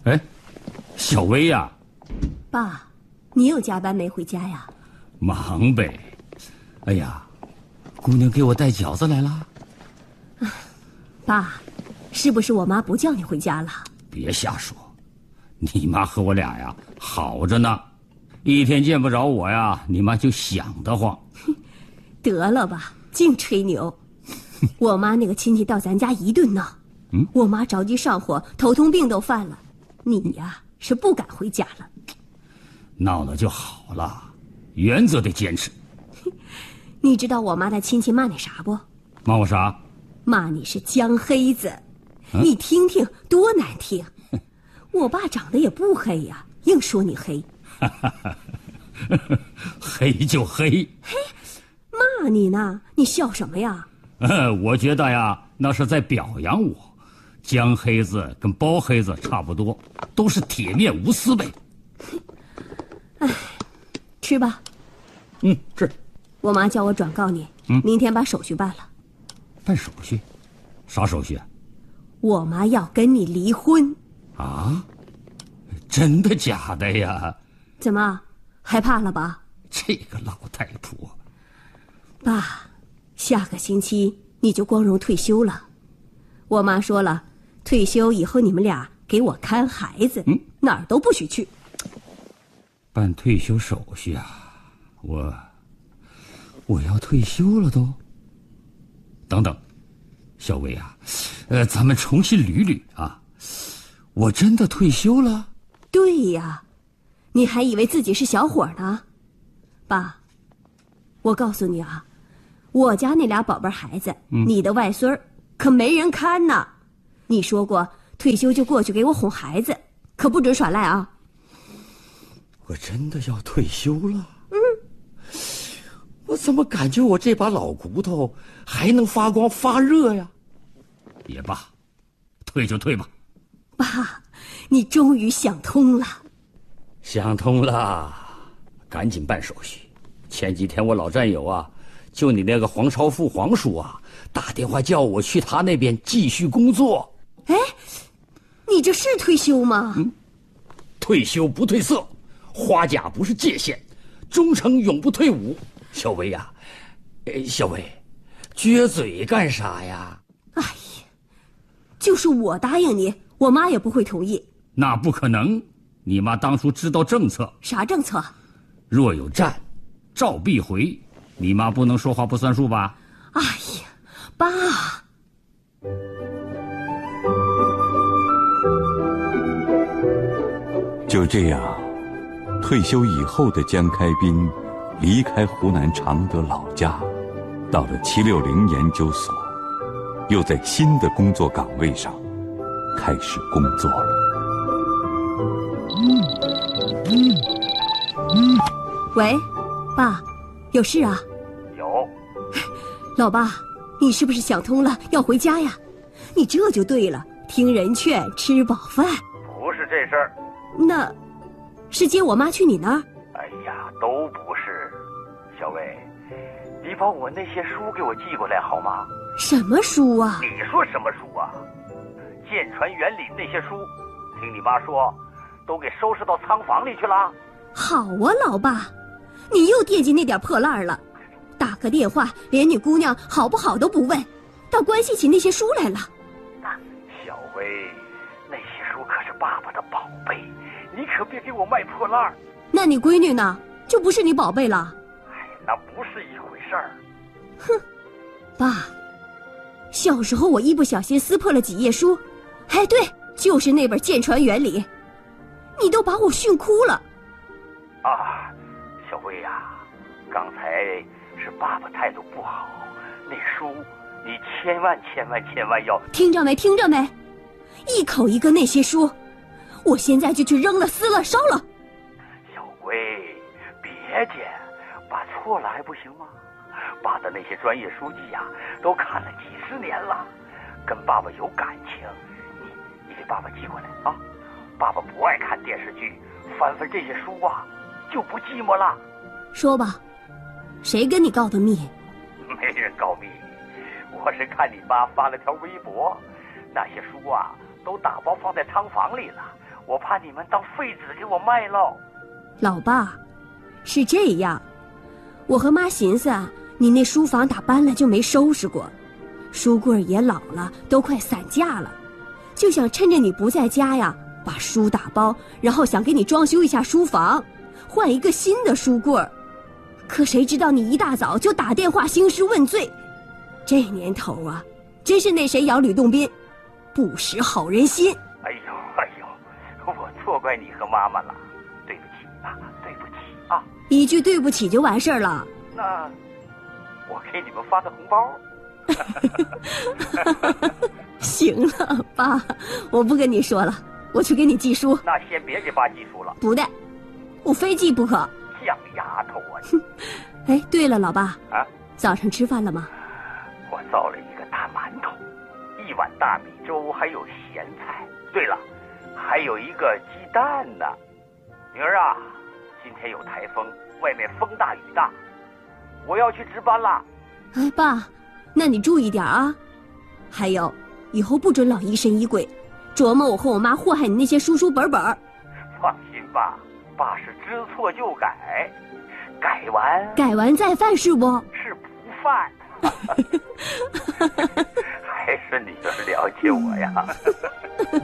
哎，小薇呀， 爸，你有加班没回家呀？ 忙呗。哎呀，姑娘给我带饺子来了。 爸，是不是我妈不叫你回家了？ 别瞎说，你妈和我俩呀好着呢，一天见不着我呀，你妈就想得慌。 得了吧，净吹牛。我妈那个亲戚到咱家一顿闹，我妈着急上火，头痛病都犯了。你呀是不敢回家了。 闹了就好了，原则得坚持。 你知道我妈的亲戚骂你啥不？ 骂我啥？ 骂你是江黑子，你听听多难听。我爸长得也不黑呀，硬说你黑。 黑就黑。 嘿，骂你呢，你笑什么呀？ 我觉得呀，那是在表扬我。江黑子跟包黑子差不多，都是铁面无私呗。 哎，吃吧。 是。 我妈叫我转告你，明天把手续办了。 办手续？啥手续啊？ 我妈要跟你离婚。 啊？真的假的呀？ 怎么，害怕了吧？ 这个老太婆。 爸，下个星期你就光荣退休了。我妈说了，退休以后你们俩给我看孩子，哪儿都不许去。 办退休手续啊？我要退休了都。等等，小薇啊，咱们重新捋捋啊。我真的退休了？ 对呀，你还以为自己是小伙呢？爸，我告诉你啊，我家那俩宝贝孩子，你的外孙儿可没人看呢。你说过退休就过去给我哄孩子，可不准耍赖啊。 我真的要退休了？我怎么感觉我这把老骨头还能发光发热呀？也罢，退就退吧。 爸，你终于想通了。 想通了，赶紧办手续。前几天我老战友啊，就你那个黄超富黄叔啊，打电话叫我去他那边继续工作。 哎，你这是退休吗？ 退休不退色，花甲不是界限，忠诚永不退伍。小薇呀，小薇，撅嘴干啥呀？ 哎呀，就是我答应你，我妈也不会同意。 那不可能，你妈当初知道政策。 啥政策？ 若有战，召必回。你妈不能说话不算数吧？ 哎呀，爸。 就这样，退休以后的江开斌离开湖南常德老家，到了760研究所，又在新的工作岗位上开始工作了。 喂，爸，有事啊？ 有。 老爸，你是不是想通了要回家呀？你这就对了，听人劝，吃饱饭。 不是这事儿。 那是接我妈去你那儿？ 哎呀，都不是。小薇，你把我那些书给我寄过来好吗？ 什么书啊？ 你说什么书啊？舰船原理那些书，听你妈说都给收拾到仓房里去了。 好啊，老爸，你又惦记那点破烂了，打个电话连你姑娘好不好都不问，倒关系起那些书来了。 小薇，那些书可是爸爸的宝贝，你可别给我卖破烂。 那你闺女呢？就不是你宝贝了？ 哎，那不是一回事儿。 哼，爸，小时候我一不小心撕破了几页书，哎，对，就是那本《舰船原理》，你都把我训哭了。 啊，小薇呀，刚才是爸爸态度不好，那书你千万要听着没？听着没？一口一个那些书，我现在就去扔了、撕了、烧了。 小薇，别介，把错了还不行吗？爸的那些专业书籍呀，都看了几10年了，跟爸爸有感情，你给爸爸寄过来啊！爸爸不爱看电视剧，翻这些书啊，就不寂寞了。 说吧，谁跟你告的密？ 没人告密，我是看你妈发了条微博，那些书啊都打包放在仓房里了， 我怕你们当废纸给我卖了。 老爸，是这样，我和妈寻思啊，你那书房打搬了就没收拾过，书柜也老了，都快散架了，就想趁着你不在家呀，把书打包，然后想给你装修一下书房，换一个新的书柜。可谁知道你一大早就打电话兴师问罪，这年头啊，真是那谁咬吕洞宾，不识好人心。 哎呦，我错怪你和妈妈了，对不起啊，对不起啊。 一句对不起就完事儿了。 那我给你们发个红包。 行了，爸，我不跟你说了，我去给你寄书。 那先别给爸寄书了。 不带，我非寄不可。 犟丫头啊！ 哎，对了，老爸啊， 早上吃饭了吗？ 我造了一个大馒头，1碗大米粥，还有咸菜。对了，还有一个鸡蛋呢。女儿啊，今天有台风，外面风大雨大，我要去值班了。 哎，爸，那你注意点啊。还有，以后不准老疑神疑鬼，琢磨我和我妈祸害你那些书本本。 放心吧，爸是知错就改，改完再犯是不？ 是不犯。还是你要了解我呀。